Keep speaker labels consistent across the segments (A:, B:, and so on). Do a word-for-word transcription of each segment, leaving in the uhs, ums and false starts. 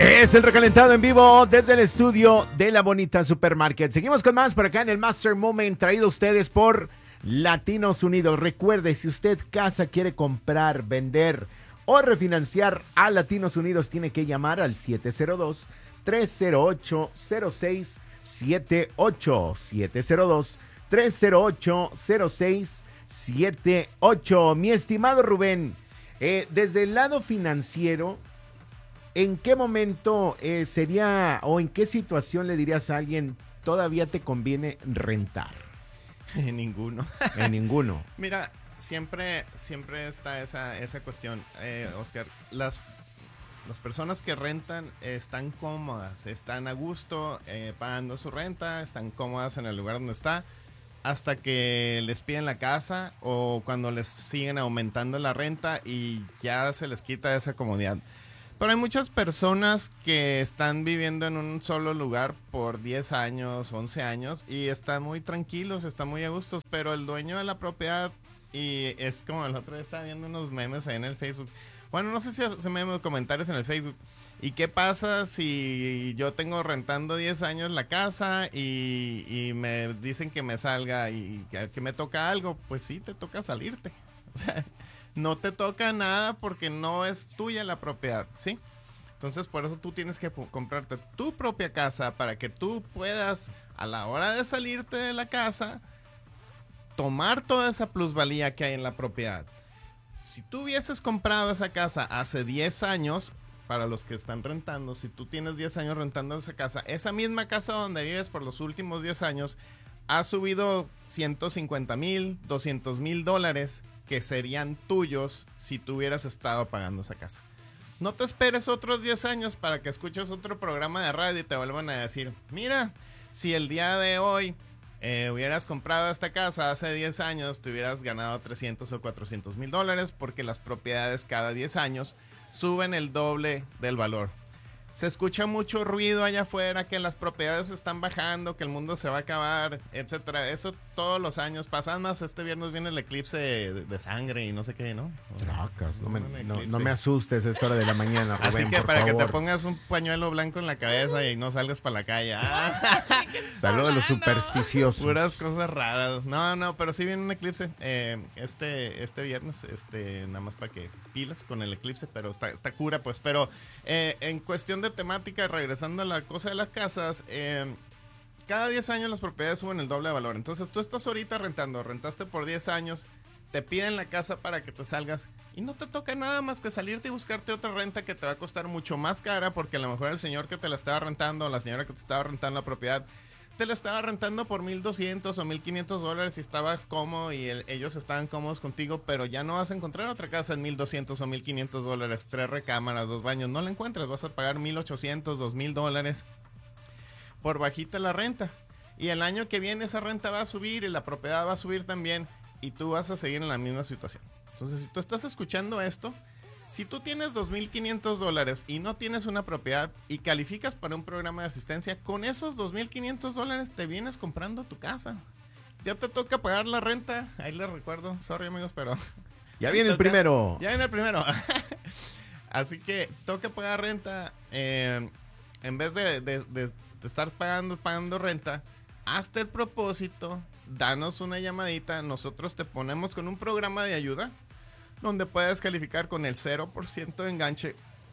A: Es el recalentado en vivo desde el estudio de La Bonita Supermarket. Seguimos con más por acá en el Master Moment, traído a ustedes por Latinos Unidos. Recuerde, si usted casa quiere comprar, vender o refinanciar a Latinos Unidos, tiene que llamar al siete cero dos, tres cero ocho, cero seis siete ocho. siete cero dos, tres cero ocho, cero seis siete ocho. Mi estimado Rubén, eh, desde el lado financiero, ¿en qué momento eh, sería o en qué situación le dirías a alguien todavía te conviene rentar?
B: En ninguno.
A: En ninguno.
B: Mira, siempre, siempre está esa, esa cuestión, eh, Oscar. Las, las personas que rentan están cómodas, están a gusto eh, pagando su renta, están cómodas en el lugar donde está, hasta que les piden la casa o cuando les siguen aumentando la renta y ya se les quita esa comodidad. Pero hay muchas personas que están viviendo en un solo lugar por diez años, once años y están muy tranquilos, están muy a gustos, pero el dueño de la propiedad, y es como el otro día estaba viendo unos memes ahí en el Facebook. Bueno, no sé si se me ven comentarios en el Facebook. ¿Y qué pasa si yo tengo rentando diez años la casa y, y me dicen que me salga y que, que me toca algo? Pues sí, te toca salirte. O sea, no te toca nada porque no es tuya la propiedad, ¿sí? Entonces, por eso tú tienes que comprarte tu propia casa para que tú puedas, a la hora de salirte de la casa, tomar toda esa plusvalía que hay en la propiedad. Si tú hubieses comprado esa casa hace diez años, para los que están rentando, si tú tienes diez años rentando esa casa, esa misma casa donde vives por los últimos diez años ha subido ciento cincuenta mil, doscientos mil dólares que serían tuyos si tú hubieras estado pagando esa casa. No te esperes otros diez años para que escuches otro programa de radio y te vuelvan a decir, mira, si el día de hoy eh, hubieras comprado esta casa hace diez años, te hubieras ganado trescientos o cuatrocientos mil dólares porque las propiedades cada diez años suben el doble del valor. Se escucha mucho ruido allá afuera, que las propiedades están bajando, que el mundo se va a acabar, etcétera. Eso todos los años pasa. Más este viernes viene el eclipse de, de sangre y no sé qué, ¿no?
A: Tracas, no, me, no, no me asustes a esta hora de la mañana, Rubén,
B: así que
A: por
B: para
A: favor.
B: que te pongas un pañuelo blanco en la cabeza y no salgas para la calle. Ah.
A: Saludos a los supersticiosos.
B: Puras cosas raras. No, no, pero sí viene un eclipse eh, este, este viernes, este, nada más para que pilas con el eclipse, pero está, está cura, pues. Pero eh, en cuestión de temática, regresando a la cosa de las casas, eh, cada diez años las propiedades suben el doble de valor. Entonces tú estás ahorita rentando, rentaste por diez años, te piden la casa para que te salgas y no te toca nada más que salirte y buscarte otra renta que te va a costar mucho más cara, porque a lo mejor el señor que te la estaba rentando o la señora que te estaba rentando la propiedad te la estaba rentando por mil doscientos o mil quinientos dólares y estabas cómodo y el, ellos estaban cómodos contigo, pero ya no vas a encontrar otra casa en mil doscientos o mil quinientos dólares, tres recámaras, dos baños, no la encuentras, vas a pagar mil ochocientos, dos mil dólares por bajita la renta. Y el año que viene esa renta va a subir y la propiedad va a subir también y tú vas a seguir en la misma situación. Entonces, si tú estás escuchando esto, si tú tienes dos mil quinientos dólares y no tienes una propiedad y calificas para un programa de asistencia, con esos dos mil quinientos dólares te vienes comprando tu casa. Ya te toca pagar la renta. Ahí les recuerdo. Sorry, amigos, pero...
A: Ya viene el
B: toca,
A: primero.
B: Ya viene el primero. Así que toca pagar renta. Eh, en vez de, de, de, de estar pagando, pagando renta, hazte el propósito. Danos una llamadita. Nosotros te ponemos con un programa de ayuda donde puedes calificar con el cero por ciento de enganche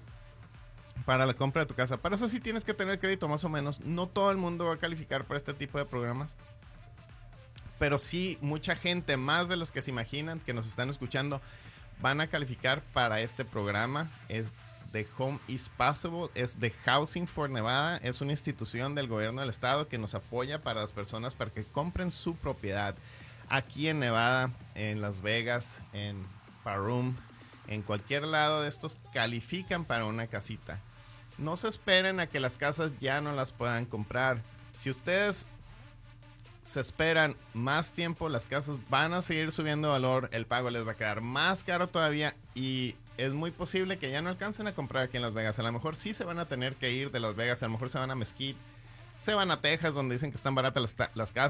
B: para la compra de tu casa. Para eso sí tienes que tener crédito más o menos. No todo el mundo va a calificar para este tipo de programas. Pero sí, mucha gente, más de los que se imaginan, que nos están escuchando, van a calificar para este programa. Es de Home is Possible, es de Housing for Nevada. Es una institución del gobierno del estado que nos apoya para las personas para que compren su propiedad aquí en Nevada, en Las Vegas, en Parum, en cualquier lado de estos califican para una casita. No se esperen a que las casas ya no las puedan comprar. Si ustedes se esperan más tiempo, las casas van a seguir subiendo valor, el pago les va a quedar más caro todavía y es muy posible que ya no alcancen a comprar aquí en Las Vegas. A lo mejor sí se van a tener que ir de Las Vegas, a lo mejor se van a Mesquite, se van a Texas, donde dicen que están baratas las, las casas,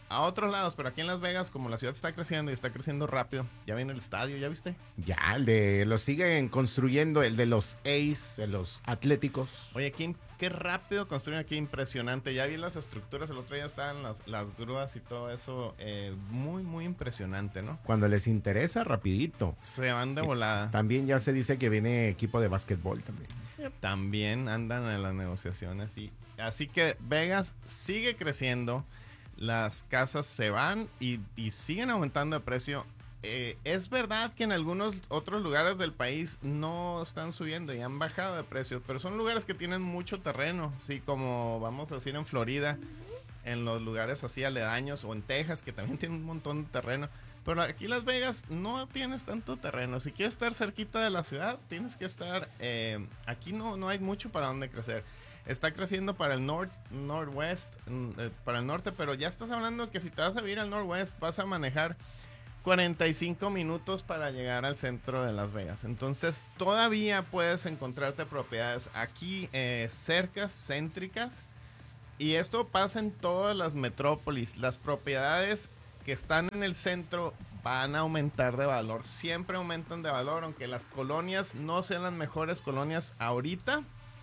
B: a otros lados, pero aquí en Las Vegas, como la ciudad está creciendo y está creciendo rápido, ya viene el estadio, ¿ya viste?
A: Ya, el de lo siguen construyendo, el de los A's, de los Atléticos.
B: Oye, qué, qué rápido construyen aquí, impresionante. Ya vi las estructuras, el otro día estaban las, las grúas y todo eso, eh, muy, muy impresionante, ¿no?
A: Cuando les interesa, rapidito.
B: Se van de volada.
A: También ya se dice que viene equipo de básquetbol también.
B: También andan en las negociaciones. Y, así que Vegas sigue creciendo, las casas se van y, y siguen aumentando de precio. Eh, es verdad que en algunos otros lugares del país no están subiendo y han bajado de precio, pero son lugares que tienen mucho terreno, sí, como vamos a decir en Florida, en los lugares así aledaños, o en Texas, que también tienen un montón de terreno. Pero aquí en Las Vegas no tienes tanto terreno. Si quieres estar cerquita de la ciudad, tienes que estar... Eh, aquí no, no hay mucho para donde crecer. Está creciendo para el north, northwest, eh, para el norte, pero ya estás hablando que si te vas a vivir al northwest, vas a manejar cuarenta y cinco minutos para llegar al centro de Las Vegas. Entonces, todavía puedes encontrarte propiedades aquí eh, cercas, céntricas. Y esto pasa en todas las metrópolis. Las propiedades que están en el centro van a aumentar de valor. Siempre aumentan de valor, aunque las colonias no sean las mejores colonias ahorita.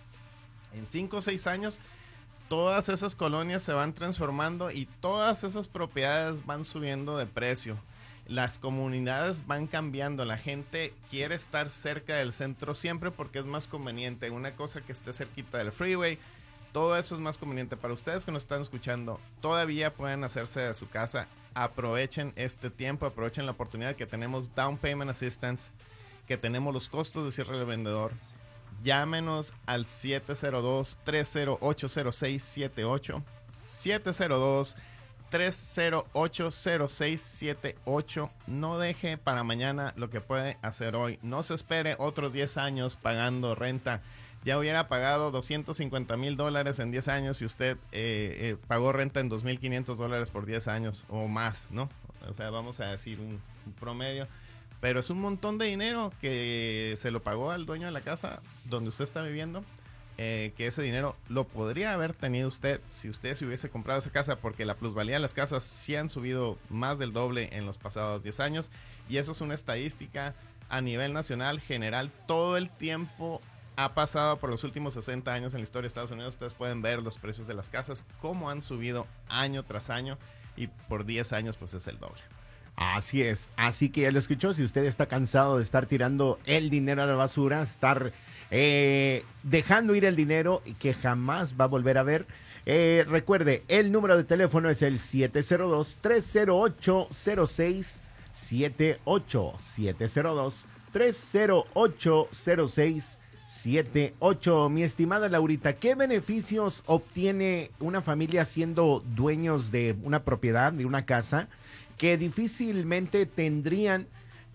B: En cinco o seis años, todas esas colonias se van transformando y todas esas propiedades van subiendo de precio. Las comunidades van cambiando. La gente quiere estar cerca del centro siempre porque es más conveniente. Una cosa que esté cerquita del freeway, todo eso es más conveniente. Para ustedes que nos están escuchando, todavía pueden hacerse de su casa. Aprovechen este tiempo, aprovechen la oportunidad que tenemos Down Payment Assistance, que tenemos los costos de cierre del vendedor. Llámenos al siete cero dos, tres cero ocho, cero seis siete ocho, siete cero dos, tres cero ocho, cero seis siete ocho. No deje para mañana lo que puede hacer hoy. No se espere otros diez años pagando renta. Ya hubiera pagado doscientos cincuenta mil dólares en diez años si usted eh, eh, pagó renta en dos mil quinientos dólares por diez años o más, ¿no? O sea, vamos a decir un, un promedio. Pero es un montón de dinero que se lo pagó al dueño de la casa donde usted está viviendo. Eh, que ese dinero lo podría haber tenido usted si usted se hubiese comprado esa casa, porque la plusvalía de las casas sí han subido más del doble en los pasados diez años. Y eso es una estadística a nivel nacional, general. Todo el tiempo ha pasado por los últimos sesenta años en la historia de Estados Unidos. Ustedes pueden ver los precios de las casas, cómo han subido año tras año. Y por diez años pues es el doble.
A: Así es, así que ya lo escuchó. Si usted está cansado de estar tirando el dinero a la basura, estar eh, dejando ir el dinero y que jamás va a volver a ver, eh, recuerde, el número de teléfono es el siete cero dos, tres cero ocho, cero seis siete ocho, siete cero dos, tres cero ocho, cero seis siete ocho. Mi estimada Laurita, ¿qué beneficios obtiene una familia siendo dueños de una propiedad, de una casa, que difícilmente tendrían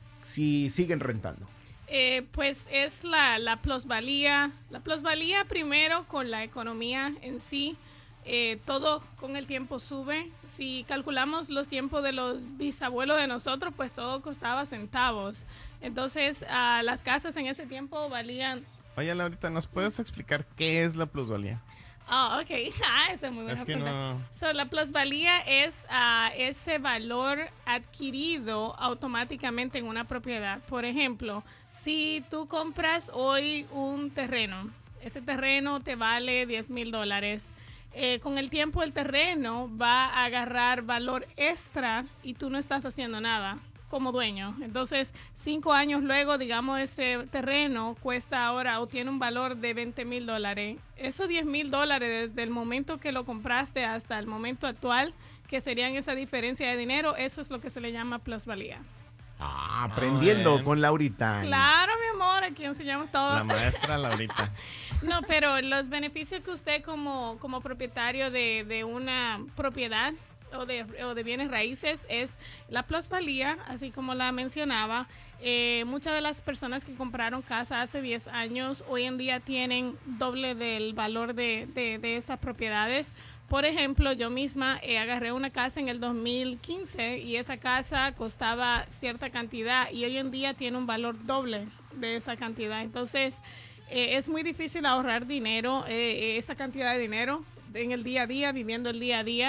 A: si siguen rentando?
C: Eh, pues es la, la plusvalía. La plusvalía primero con la economía en sí. Eh, todo con el tiempo sube. Si calculamos los tiempos de los bisabuelos de nosotros, pues todo costaba centavos. Entonces, uh, las casas en ese tiempo valían...
B: Oye, Laurita, ¿nos puedes explicar qué es la plusvalía?
C: Oh, ok. Ah, esa es muy buena
B: Es que
C: pregunta.
B: no...
C: So, la plusvalía es uh, ese valor adquirido automáticamente en una propiedad. Por ejemplo, si tú compras hoy un terreno, ese terreno te vale diez mil dólares. Eh, con el tiempo el terreno va a agarrar valor extra y tú no estás haciendo nada como dueño. Entonces, cinco años luego, digamos, ese terreno cuesta ahora o tiene un valor de veinte mil dólares. Esos diez mil dólares desde el momento que lo compraste hasta el momento actual, que serían esa diferencia de dinero, eso es lo que se le llama plusvalía.
A: Ah, aprendiendo
B: Ah,
A: con Laurita.
C: Claro, mi amor, aquí enseñamos todo.
B: La maestra Laurita.
C: No, pero los beneficios que usted como, como propietario de, de una propiedad o de, o de bienes raíces es la plusvalía, así como la mencionaba. Eh, muchas de las personas que compraron casa hace diez años hoy en día tienen doble del valor de, de, de esas propiedades. Por ejemplo, yo misma eh, agarré una casa en el dos mil quince y esa casa costaba cierta cantidad y hoy en día tiene un valor doble de esa cantidad. Entonces, eh, es muy difícil ahorrar dinero, eh, esa cantidad de dinero en el día a día, viviendo el día a día.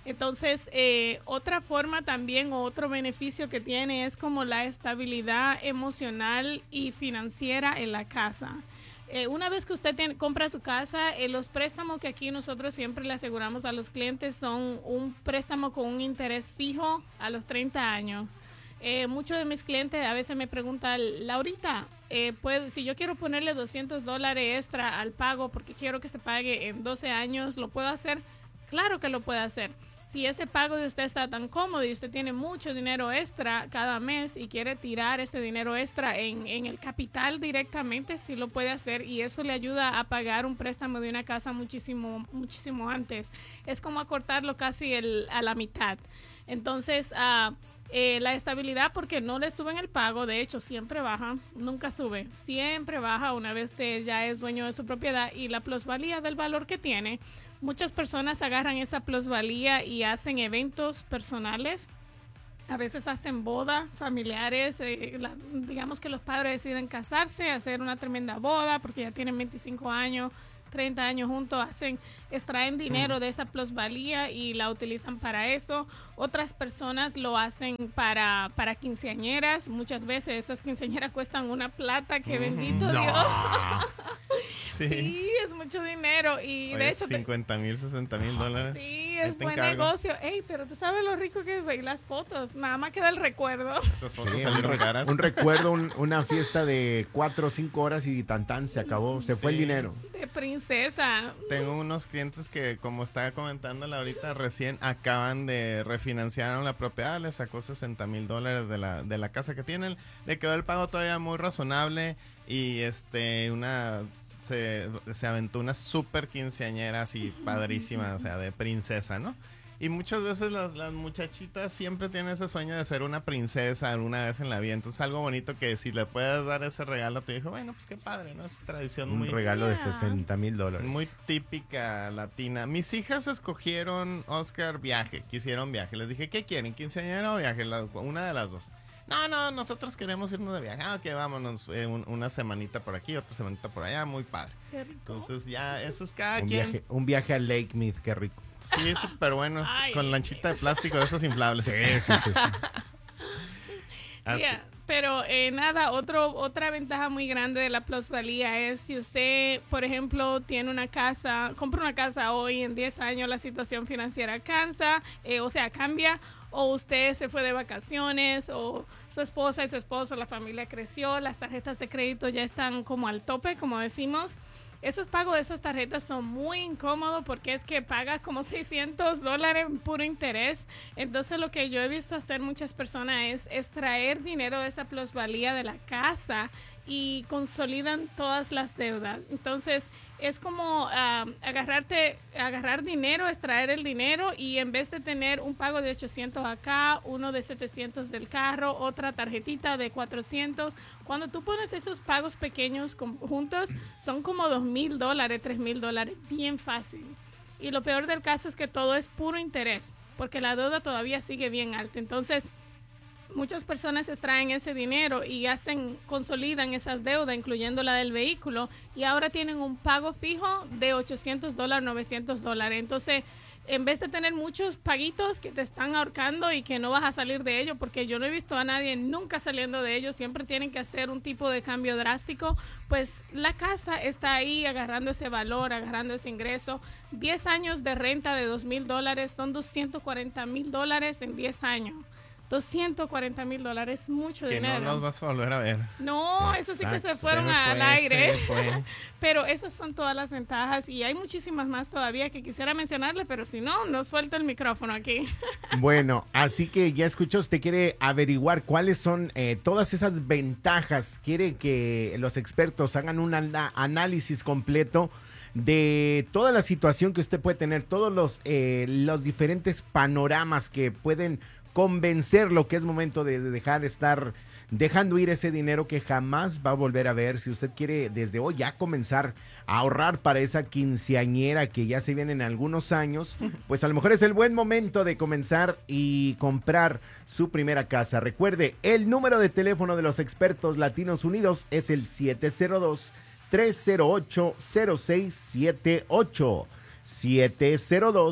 C: Entonces, eh, otra forma también o otro beneficio que tiene es como la estabilidad emocional y financiera en la casa. Eh, una vez que usted tiene, compra su casa, eh, los préstamos que aquí nosotros siempre le aseguramos a los clientes son un préstamo con un interés fijo a los treinta años. Eh, muchos de mis clientes a veces me preguntan, Laurita, eh, ¿puedo, si yo quiero ponerle doscientos dólares extra al pago porque quiero que se pague en doce años, ¿lo puedo hacer? Claro que lo puede hacer. Si ese pago de usted está tan cómodo y usted tiene mucho dinero extra cada mes y quiere tirar ese dinero extra en, en el capital directamente, sí lo puede hacer y eso le ayuda a pagar un préstamo de una casa muchísimo, muchísimo antes. Es como acortarlo casi el, a la mitad. Entonces, uh, eh, la estabilidad, porque no le suben el pago, de hecho siempre baja, nunca sube, siempre baja una vez usted ya es dueño de su propiedad, y la plusvalía del valor que tiene. Muchas personas agarran esa plusvalía y hacen eventos personales. A veces hacen bodas familiares. Eh, la, digamos que los padres deciden casarse, hacer una tremenda boda porque ya tienen veinticinco años, treinta años juntos. Hacen, extraen dinero de esa plusvalía y la utilizan para eso. Otras personas lo hacen para, para quinceañeras. Muchas veces esas quinceañeras cuestan una plata que bendito
A: No.
C: Dios.
B: Sí.
C: Sí, es mucho dinero y
B: Oye,
C: de hecho...
B: cincuenta mil, sesenta mil dólares.
C: Sí, es
B: Te
C: buen
B: encargo.
C: negocio. Ey, pero tú sabes lo rico que es ahí las fotos. Nada más queda el recuerdo.
B: Esas fotos
A: Sí, un,
B: salieron
A: re-
B: caras.
A: un recuerdo, un- una fiesta de cuatro o cinco horas y tan tan se acabó, se fue el
B: Sí.
A: dinero.
C: De princesa.
B: Tengo unos clientes que, como estaba comentando ahorita, recién acaban de refinanciar la propiedad, le sacó sesenta mil dólares de la, de la casa que tienen, le quedó el pago todavía muy razonable y este una se, se aventó una super quinceañera así padrísima, o sea, de princesa, ¿no? Y muchas veces las, las muchachitas siempre tienen ese sueño de ser una princesa alguna vez en la vida. Entonces, algo bonito que si le puedes dar ese regalo a tu hijo, bueno, pues qué padre, ¿no? Es tradición
A: Un
B: muy,
A: regalo de
C: Yeah.
A: sesenta mil dólares.
B: muy típica latina. Mis hijas escogieron, Oscar, viaje. Quisieron viaje. Les dije, ¿qué quieren? ¿Quinceañera o viaje? La- una de las dos. No, no, nosotros queremos irnos de viaje. Ah, ok, vámonos eh, un- una semanita por aquí, otra semanita por allá. Muy padre.
C: Qué rico.
B: Entonces, ya, eso es cada
A: Un
B: quien.
A: viaje, un viaje a Lake Mead, qué rico.
B: Sí, súper bueno.
C: Ay.
B: Con lanchita de plástico de esos inflables.
A: Sí, sí, sí. sí.
B: Así.
C: Yeah, pero eh, nada, otro, otra ventaja muy grande de la plusvalía es si usted, por ejemplo, tiene una casa, compra una casa hoy, en diez años la situación financiera cansa, eh, o sea, cambia, o usted se fue de vacaciones, o su esposa y su esposo, la familia creció, las tarjetas de crédito ya están como al tope, como decimos. Esos pagos de esas tarjetas son muy incómodos porque es que pagas como seiscientos dólares en puro interés. Entonces lo que yo he visto hacer muchas personas es extraer dinero de esa plusvalía de la casa y consolidan todas las deudas. Entonces es como uh, agarrarte, agarrar dinero, extraer el dinero y en vez de tener un pago de ochocientos acá, uno de setecientos del carro, otra tarjetita de cuatrocientos, cuando tú pones esos pagos pequeños con- juntos, son como dos mil dólares, tres mil dólares, bien fácil. Y lo peor del caso es que todo es puro interés, porque la deuda todavía sigue bien alta. Entonces, muchas personas extraen ese dinero y hacen, consolidan esas deudas, incluyendo la del vehículo, y ahora tienen un pago fijo de ochocientos dólares, novecientos dólares. Entonces, en vez de tener muchos paguitos que te están ahorcando y que no vas a salir de ellos, porque yo no he visto a nadie nunca saliendo de ellos, siempre tienen que hacer un tipo de cambio drástico, pues la casa está ahí agarrando ese valor, agarrando ese ingreso. diez años de renta de dos mil dólares son doscientos cuarenta mil dólares en diez años. doscientos cuarenta mil dólares, mucho
B: Que
C: dinero.
B: no nos vas a volver a ver.
C: No, eso sí que se
A: Exacto.
C: fueron
B: Se me
C: al
B: fue,
C: aire.
B: se fue.
C: Pero esas son todas las ventajas y hay muchísimas más todavía que quisiera mencionarle, pero si no, no suelto el micrófono aquí.
A: Bueno, así que ya escuchó, usted quiere averiguar cuáles son eh, todas esas ventajas, quiere que los expertos hagan un ana- análisis completo de toda la situación que usted puede tener, todos los, eh, los diferentes panoramas que pueden convencerlo que es momento de, de dejar estar dejando ir ese dinero que jamás va a volver a ver. Si usted quiere desde hoy ya comenzar a ahorrar para esa quinceañera que ya se viene en algunos años, pues a lo mejor es el buen momento de comenzar y comprar su primera casa. Recuerde, el número de teléfono de los expertos Latinos Unidos es el siete cero dos, tres cero ocho, cero seis siete ocho. siete cero dos,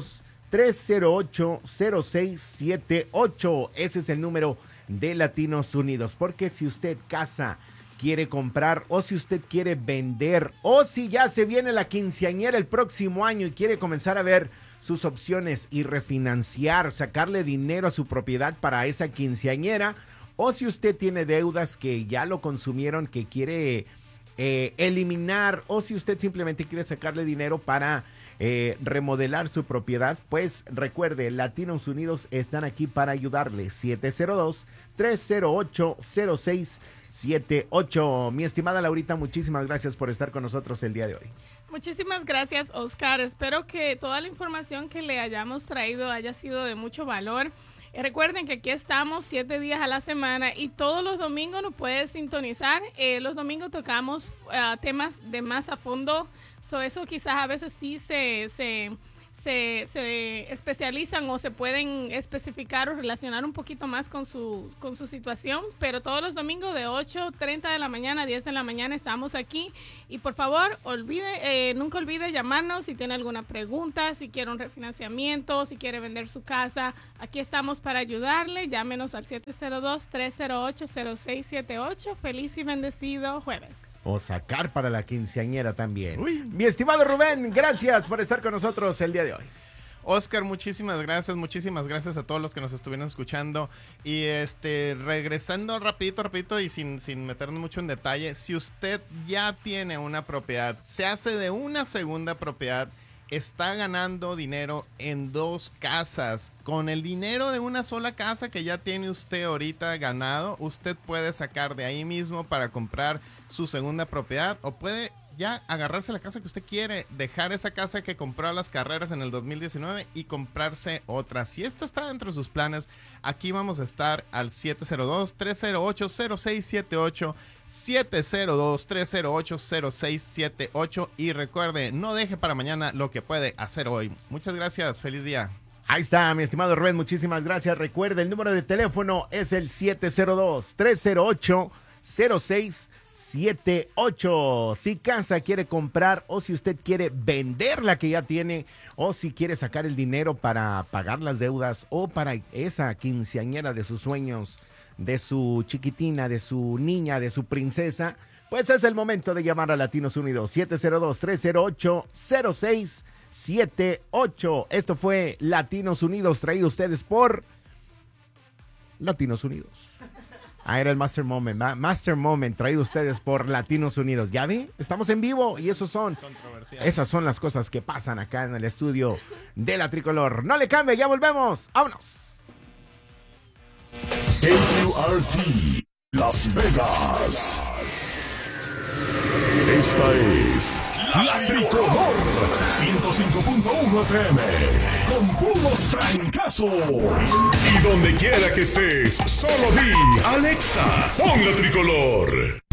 A: tres cero ocho, cero seis siete ocho. Ese es el número de Latinos Unidos. Porque si usted casa, quiere comprar, o si usted quiere vender, o si ya se viene la quinceañera el próximo año y quiere comenzar a ver sus opciones y refinanciar, sacarle dinero a su propiedad para esa quinceañera, o si usted tiene deudas que ya lo consumieron, que quiere eh, eliminar, o si usted simplemente quiere sacarle dinero para eh, remodelar su propiedad, pues recuerde, Latinos Unidos están aquí para ayudarle. siete cero dos, tres cero ocho, cero seis siete ocho. Mi estimada Laurita, muchísimas gracias por estar con nosotros el día de hoy.
C: Muchísimas gracias, Oscar. Espero que toda la información que le hayamos traído haya sido de mucho valor. Eh, recuerden que aquí estamos siete días a la semana y todos los domingos nos puede sintonizar. Eh, los domingos tocamos uh, temas de más a fondo. So, eso quizás a veces sí se... se Se, se especializan o se pueden especificar o relacionar un poquito más con su, con su situación, pero todos los domingos de ocho treinta de la mañana a diez de la mañana estamos aquí. Y por favor, olvide, eh, nunca olvide llamarnos si tiene alguna pregunta, si quiere un refinanciamiento, si quiere vender su casa. Aquí estamos para ayudarle. Llámenos al siete cero dos, tres cero ocho, cero seis siete ocho. Feliz y bendecido jueves.
A: O sacar para la quinceañera también. Uy. Mi estimado Rubén, gracias por estar con nosotros el día de hoy.
B: Oscar, muchísimas gracias, muchísimas gracias a todos los que nos estuvieron escuchando. Y este, regresando rapidito, rapidito y sin, sin meternos mucho en detalle, si usted ya tiene una propiedad, se hace de una segunda propiedad, está ganando dinero en dos casas. Con el dinero de una sola casa que ya tiene usted ahorita ganado, usted puede sacar de ahí mismo para comprar su segunda propiedad, o puede ya agarrarse la casa que usted quiere, dejar esa casa que compró a las carreras en el dos mil diecinueve y comprarse otra. Si esto está dentro de sus planes, aquí vamos a estar al siete cero dos, tres cero ocho, cero seis siete ocho, siete cero dos, tres cero ocho, cero seis siete ocho, y recuerde, no deje para mañana lo que puede hacer hoy. Muchas gracias, feliz día.
A: Ahí está, mi estimado Rubén, muchísimas gracias. Recuerde, el número de teléfono es el siete cero dos, tres cero ocho, cero seis siete ocho. Si casa quiere comprar, o si usted quiere vender la que ya tiene, o si quiere sacar el dinero para pagar las deudas, o para esa quinceañera de sus sueños, de su chiquitina, de su niña, de su princesa, pues es el momento de llamar a Latinos Unidos. siete cero dos, tres cero ocho, cero seis siete ocho. Esto fue Latinos Unidos, traído a ustedes por Latinos Unidos. Ah, era el Master Moment, Ma- Master Moment, traído a ustedes por Latinos Unidos. ¿Ya ve? Estamos en vivo y esos son, esas son las cosas que pasan acá en el estudio de La Tricolor. No le cambie, ya volvemos. ¡Vámonos!
D: K Q R T Las Vegas. Esta es La Tricolor ciento cinco punto uno F M con puros trancazos. Y donde quiera que estés, solo di Alexa, pon La Tricolor.